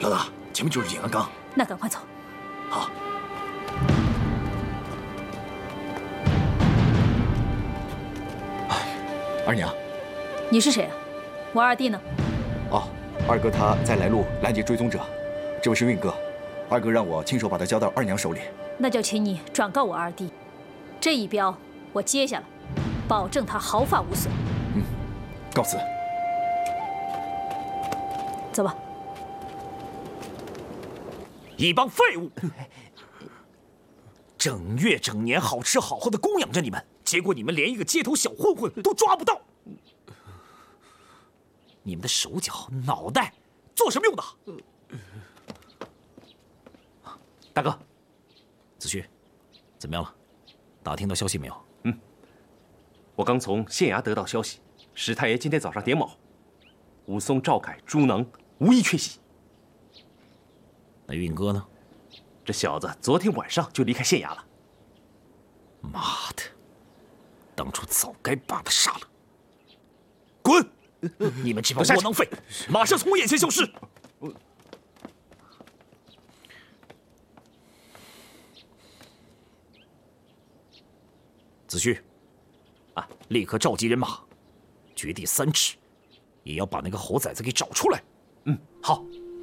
老大，前面就是景安冈。 那赶快走。 好。二娘， 你是谁啊？我二弟呢？ 哦，二哥他在来路拦截追踪者，这位是运哥，二哥让我亲手把他交到二娘手里。 那就请你转告我二弟，这一镖我接下了，保证他毫发无损。 嗯，告辞。 走吧。 一帮废物！整月整年好吃好喝的供养着你们，结果你们连一个街头小混混都抓不到。你们的手脚、脑袋做什么用的？大哥，子虚，怎么样了？打听到消息没有？ 我刚从县衙得到消息，史太爷今天早上点卯，武松、赵凯、朱能无一缺席。 那运哥呢？ 这小子昨天晚上就离开县衙了。 妈的，当初早该把他杀了。滚！你们这帮窝囊废，马上从我眼前消失！子虚，啊，立刻召集人马，掘地3尺，也要把那个猴崽子给找出来。好。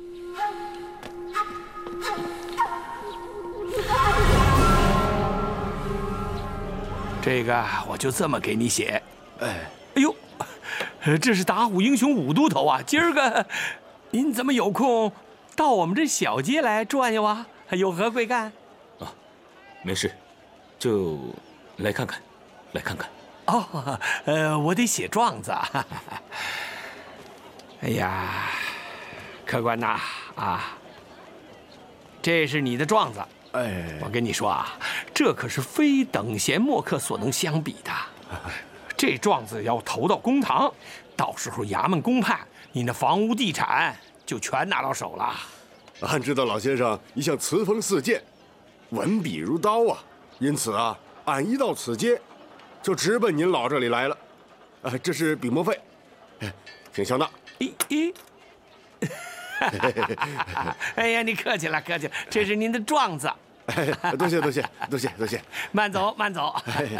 这个我就这么给你写。哎呦，这是打虎英雄武都头啊！今儿个您怎么有空到我们这小街来转悠啊？有何贵干？ 啊，没事，就来看看，来看看。 哦，我得写状子啊。哎呀，客官呐，啊，这是你的状子。哎，我跟你说啊，这可是非等闲墨客所能相比的。这状子要投到公堂，到时候衙门公判，你那房屋地产就全拿到手了。 俺知道老先生一向词锋似剑，文笔如刀啊，因此啊，俺一到此街，就直奔您老这里来了。这是笔墨费，请笑纳。 哎呀，你客气了，客气了，这是您的状子。 多谢多谢多谢多谢。 慢走慢走。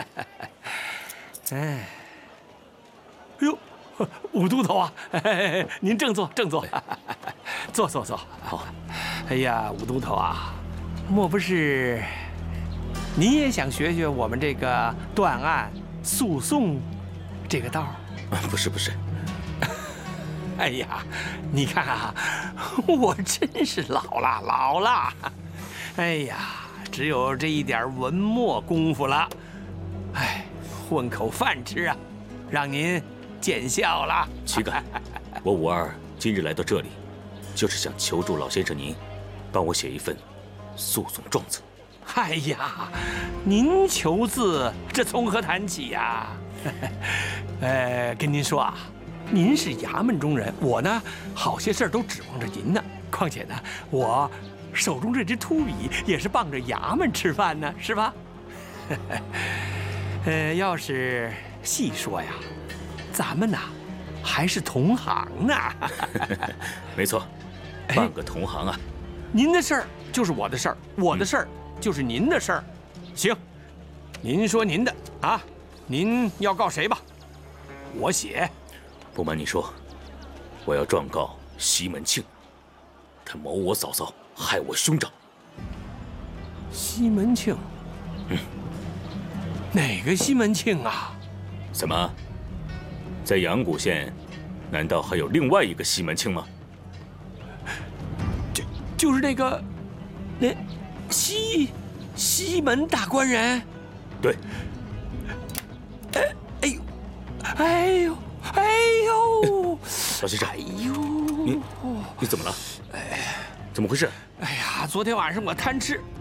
哎，呦，武都头啊，您正坐正坐，坐坐坐。好。哎呀，武都头啊，莫不是你也想学学我们这个断案诉讼这个道？ 不是不是。 哎呀，你看啊，我真是老了。哎呀，只有这一点文墨功夫了，哎，混口饭吃啊，让您见笑了。 岂敢！我武二今日来到这里，就是想求助老先生您，帮我写一份诉讼状子。 哎呀，您求字这从何谈起呀？跟您说啊。您是衙门中人，我呢，好些事儿都指望着您呢。况且呢，我手中这支秃笔也是傍着衙门吃饭呢，是吧？要是细说呀，咱们呐，还是同行呢。 没错，半个同行啊。 您的事儿就是我的事儿，我的事儿就是您的事儿。行，您说您的啊，您要告谁吧？我写。 不瞒你说，我要状告西门庆，他谋我嫂嫂，害我兄长。 西门庆？哪个西门庆啊？ 怎么，在阳谷县，难道还有另外一个西门庆吗？ 就是那个，那西门大官人。 对。 哎呦！ 老先生，你怎么了？怎么回事？ 哎呀，昨天晚上我贪吃，